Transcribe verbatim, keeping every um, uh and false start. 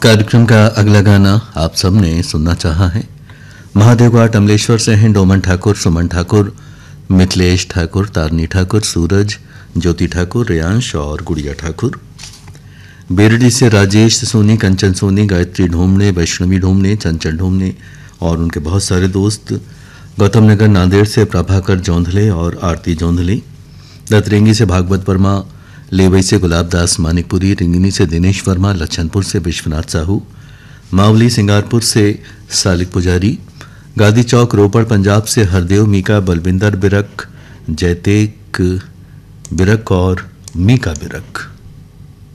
कार्यक्रम का अगला गाना आप सबने सुनना चाहा है। महादेव घाट अमलेश्वर से हैं डोमन ठाकुर, सुमन ठाकुर, मिथिलेश ठाकुर, तारनी ठाकुर, सूरज, ज्योति ठाकुर, रेयांश और गुड़िया ठाकुर। बेरडी से राजेश सोनी, कंचन सोनी, गायत्री ढोमने, वैष्णवी ढोमने, चंचल ढोमने और उनके बहुत सारे दोस्त। गौतम नगर नांदेड़ से प्रभाकर जौंधले और आरती जौंधले। दतरेंगी से भागवत वर्मा, लेवई से गुलाबदास मानिकपुरी, रिंगनी से दिनेश वर्मा, लच्छनपुर से विश्वनाथ साहू, मावली सिंगारपुर से सालिक पुजारी, गादी चौक रोपड़ पंजाब से हरदेव मीका, बलविंदर बिरक, जयतेक बिरक और मीका बिरक।